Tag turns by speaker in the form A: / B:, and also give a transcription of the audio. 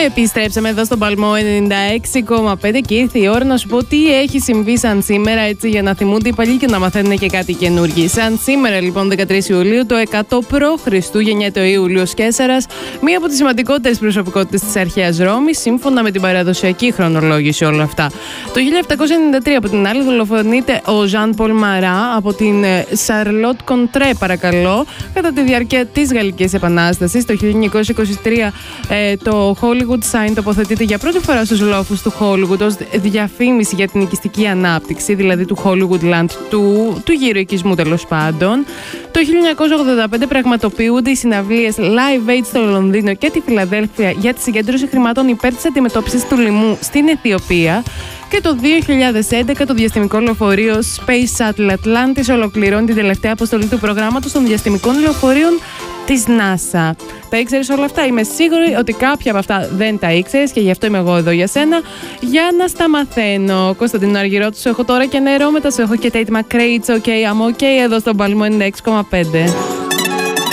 A: Επιστρέψαμε εδώ στον Παλμό 96,5 και ήρθε η ώρα να σου πω τι έχει συμβεί σαν σήμερα, έτσι για να θυμούνται οι παλιοί και να μαθαίνουν και κάτι καινούργιο. Σαν σήμερα λοιπόν 13 Ιουλίου το 100 π.Χ. γεννιέται ο Ιούλιος Καίσαρας, μία από τις σημαντικότερες προσωπικότητες της αρχαίας Ρώμης, σύμφωνα με την παραδοσιακή χρονολόγηση όλα αυτά. Το 1793 από την άλλη δολοφονείται ο Ζαν Πολ Μαρά από την Σαρλότ Κοντρέ, παρακαλώ, κατά τη διάρκεια της Γαλλικής Επανάστασης. Το 1923 το Hollywood Sign τοποθετείται για πρώτη φορά στους λόφους του Hollywood ως διαφήμιση για την οικιστική ανάπτυξη, δηλαδή του Hollywoodland, του γύρω οικισμού τέλος πάντων. Το 1985 πραγματοποιούνται οι συναυλίες Live Aid στο Λονδίνο και τη Φιλαδέλφια για τη συγκέντρωση χρημάτων υπέρ της αντιμετώπισης του λοιμού στην Αιθιοπία. Και το 2011 το διαστημικό λεωφορείο Space Shuttle Atlantis ολοκληρώνει την τελευταία αποστολή του προγράμματος των διαστημικών λεωφορείων της NASA. Τα ήξερες όλα αυτά? Είμαι σίγουρη ότι κάποια από αυτά δεν τα ήξερες και γι' αυτό είμαι εγώ εδώ για σένα, για να στα μαθαίνω. Κωνσταντίνο Αργυρώτου, σου έχω τώρα και νερό, μετά σου έχω και Tate McRae, It's OK, I'm OK, εδώ στον Παλμό 96,5.